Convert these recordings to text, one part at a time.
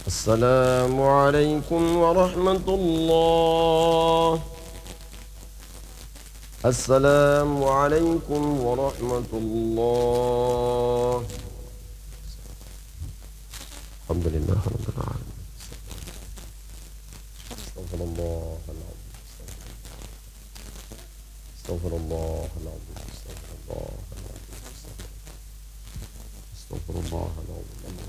السلام عليكم ورحمة الله. السلام عليكم ورحمة الله. الحمد لله رب العالمين. استغفر الله العظيم. استغفر الله العظيم. استغفر الله العظيم.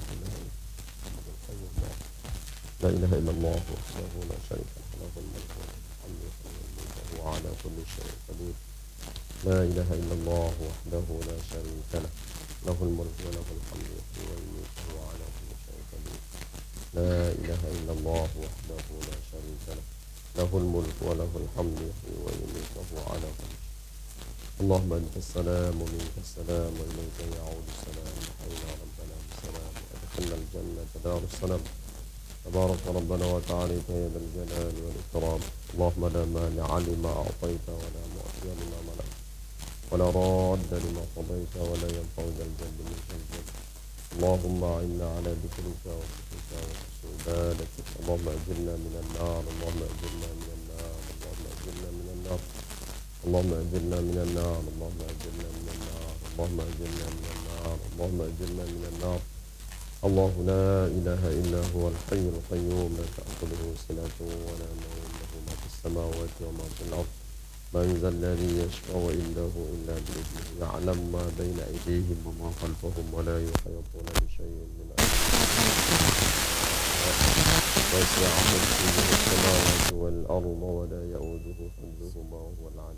لا إله إلا الله وحده لا شريك له الملك والحمد وهو على كل شيء قدير. لا إله إلا الله وحده لا شريك له له الملك وله الحمد ويميت وهو على كل شيء قدير. لا إله إلا الله وحده لا شريك له له الملك وله الحمد ويميت وهو على كل شيء. اللهم أنت السلام ومنك السلام وإليك يعود السلام. حينا ربنا بالسلام وأدخلنا الجنة دار السلام. تبارك ربنا وتعالى يا ذا الجلال والإكرام. اللهم لا مانع لما أعطيت ولا معطي لما منعت ولا راد لما قضيت ولا ينفع ذا الجد منك الجد. اللهم أعنا على ذكرك وشكرك وحسن عبادتك. اللهم أجرنا من النار. اللهم أجرنا من النار. اللهم أجرنا من النار. اللهم أجرنا من النار. اللهم أجرنا من النار. اللهم أجرنا من النار. اللهم أجرنا من النار. الله لا إله إلا هو الحي القيوم لا تأخذه سنة ولا نوم له ما في السماوات وما في الأرض. من ذا الذي يشفع عنده إلا بإذنه يعلم ما بين أيديهم وما خلفهم ولا يحيطون بشيء من وسع كرسيه السماوات والأرض ولا يؤوده حفظهما وهو العلي